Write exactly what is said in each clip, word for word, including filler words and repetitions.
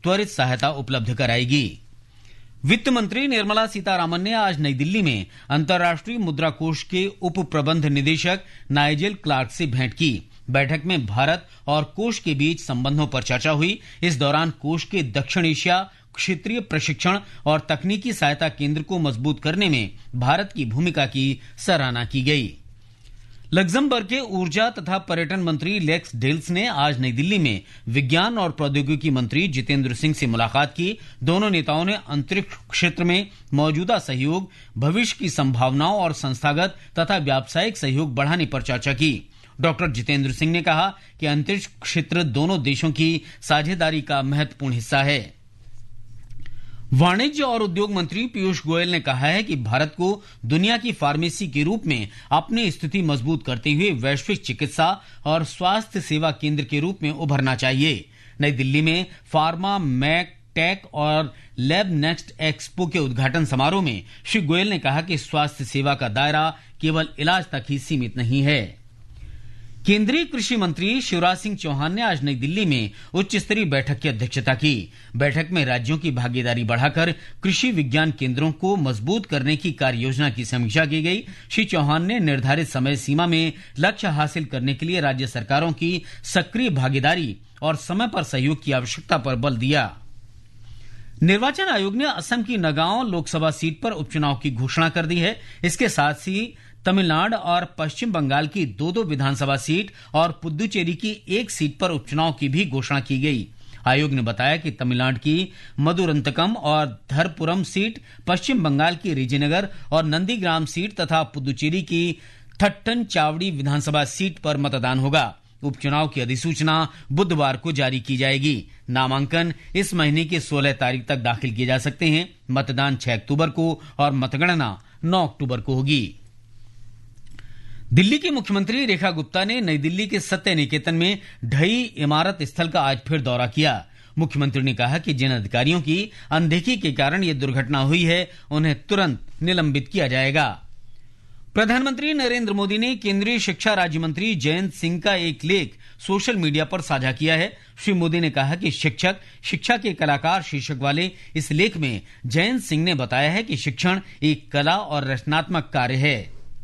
त्वरित सहायता उपलब्ध कराएगी। वित्त मंत्री निर्मला सीतारामन ने आज नई दिल्ली में अंतर्राष्ट्रीय मुद्रा कोष के उप प्रबंध निदेशक नाइजेल क्लार्क से भेंट की। बैठक में भारत और कोष के बीच संबंधों पर चर्चा हुई। इस दौरान कोष के दक्षिण एशिया क्षेत्रीय प्रशिक्षण और तकनीकी सहायता केंद्र को मजबूत करने में भारत की भूमिका की सराहना की गई। लग्जमबर्ग के ऊर्जा तथा पर्यटन मंत्री लेक्स डेल्स ने आज नई दिल्ली में विज्ञान और प्रौद्योगिकी मंत्री जितेंद्र सिंह से मुलाकात की। दोनों नेताओं ने अंतरिक्ष क्षेत्र में मौजूदा सहयोग, भविष्य की संभावनाओं और संस्थागत तथा व्यावसायिक सहयोग बढ़ाने पर चर्चा की। डॉक्टर जितेंद्र सिंह ने कहा कि अंतरिक्ष क्षेत्र दोनों देशों की साझेदारी का महत्वपूर्ण हिस्सा है। वाणिज्य और उद्योग मंत्री पीयूष गोयल ने कहा है कि भारत को दुनिया की फार्मेसी के रूप में अपनी स्थिति मजबूत करते हुए वैश्विक चिकित्सा और स्वास्थ्य सेवा केंद्र के रूप में उभरना चाहिए। नई दिल्ली में फार्मा मैक टेक और लैब नेक्स्ट एक्सपो के उद्घाटन समारोह में श्री गोयल ने कहा कि स्वास्थ्य सेवा का दायरा केवल इलाज तक ही सीमित नहीं है। केंद्रीय कृषि मंत्री शिवराज सिंह चौहान ने आज नई दिल्ली में उच्च स्तरीय बैठक की अध्यक्षता की। बैठक में राज्यों की भागीदारी बढ़ाकर कृषि विज्ञान केंद्रों को मजबूत करने की कार्य योजना की समीक्षा की गई। श्री चौहान ने निर्धारित समय सीमा में लक्ष्य हासिल करने के लिए राज्य सरकारों की सक्रिय भागीदारी और समय पर सहयोग की आवश्यकता पर बल दिया। निर्वाचन आयोग ने असम की नगांव लोकसभा सीट पर उपचुनाव की घोषणा कर दी है। इसके साथ ही तमिलनाडु और पश्चिम बंगाल की दो दो विधानसभा सीट और पुदुचेरी की एक सीट पर उपचुनाव की भी घोषणा की गई। आयोग ने बताया कि तमिलनाडु की मदुरंतकम और धरपुरम सीट, पश्चिम बंगाल की रिजिनगर और नंदीग्राम सीट तथा पुदुचेरी की थट्टन चावड़ी विधानसभा सीट पर मतदान होगा। उपचुनाव की अधिसूचना बुधवार को जारी की जाएगी। नामांकन इस महीने की सोलह तारीख तक दाखिल किए जा सकते हैं। मतदान छह अक्टूबर को और मतगणना नौ अक्टूबर को होगी। दिल्ली की मुख्यमंत्री रेखा गुप्ता ने नई दिल्ली के सत्य निकेतन में ढही इमारत स्थल का आज फिर दौरा किया। मुख्यमंत्री ने कहा कि जिन अधिकारियों की अनदेखी के कारण यह दुर्घटना हुई है, उन्हें तुरंत निलंबित किया जाएगा। प्रधानमंत्री नरेंद्र मोदी ने केंद्रीय शिक्षा राज्य मंत्री जयंत सिंह का एक लेख सोशल मीडिया पर साझा किया है। श्री मोदी ने कहा कि शिक्षक शिक्षा के कलाकार शीर्षक वाले इस लेख में जयंत सिंह ने बताया है कि शिक्षण एक कला और रचनात्मक कार्य है।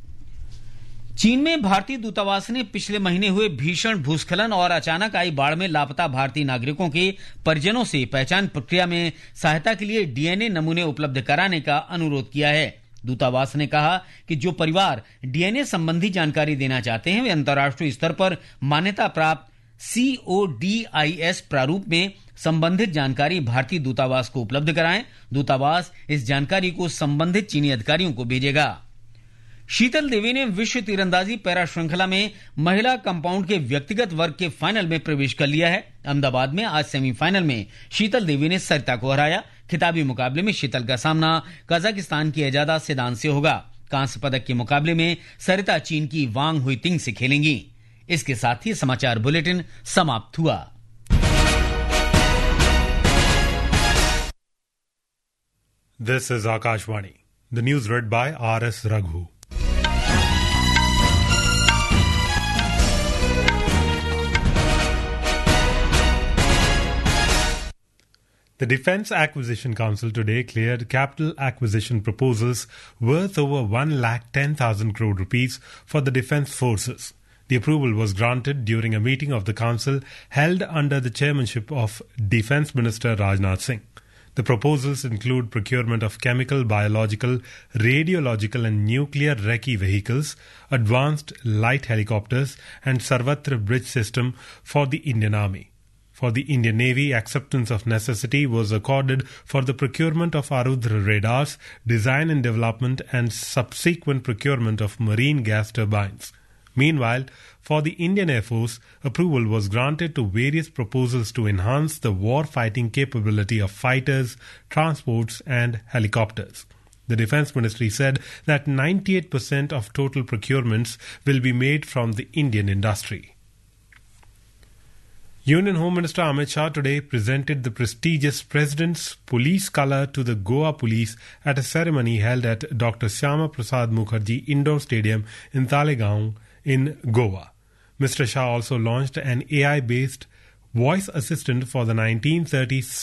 चीन में भारतीय दूतावास ने पिछले महीने हुए भीषण भूस्खलन और अचानक आई बाढ़ में लापता भारतीय नागरिकों के परिजनों से पहचान प्रक्रिया में सहायता के लिए डीएनए नमूने उपलब्ध कराने का अनुरोध किया है। दूतावास ने कहा कि जो परिवार डीएनए संबंधी जानकारी देना चाहते हैं, वे अंतर्राष्ट्रीय स्तर पर मान्यता प्राप्त सीओडीआईएस प्रारूप में संबंधित जानकारी भारतीय दूतावास को उपलब्ध कराएं। दूतावास इस जानकारी को संबंधित चीनी अधिकारियों को भेजेगा। शीतल देवी ने विश्व तीरंदाजी पैरा श्रृंखला में महिला कंपाउंड के व्यक्तिगत वर्ग के फाइनल में प्रवेश कर लिया है। अहमदाबाद में आज सेमीफाइनल में शीतल देवी ने सरिता को हराया। खिताबी मुकाबले में शीतल का सामना कजाकिस्तान की एजादा सेदान से होगा। कांस्य पदक के मुकाबले में सरिता चीन की वांग हुईतिंग से खेलेंगी। इसके साथ ही समाचार बुलेटिन समाप्त हुआ। This is Akashvani, the news red bye R S Raghu. The Defence Acquisition Council today cleared capital acquisition proposals worth over one lakh ten thousand crore rupees for the defence forces. The approval was granted during a meeting of the council held under the chairmanship of Defence Minister Rajnath Singh. The proposals include procurement of chemical, biological, radiological and nuclear recce vehicles, advanced light helicopters and Sarvatra bridge system for the Indian Army. For the Indian Navy, acceptance of necessity was accorded for the procurement of Arudhra radars, design and development and subsequent procurement of marine gas turbines. Meanwhile, for the Indian Air Force, approval was granted to various proposals to enhance the war-fighting capability of fighters, transports and helicopters. The Defence Ministry said that ninety-eight percent of total procurements will be made from the Indian industry. Union Home Minister Amit Shah today presented the prestigious President's Police Colour to the Goa Police at a ceremony held at Doctor Syama Prasad Mukherjee Indoor Stadium in Talegaon in Goa. Mister Shah also launched an A I-based voice assistant for the nineteen thirty